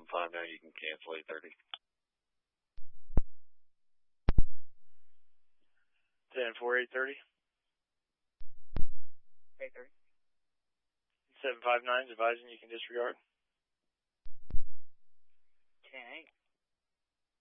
7-5 now, you can cancel 830. 10-4, 830. 830. 759 is advising you can disregard. 10-8.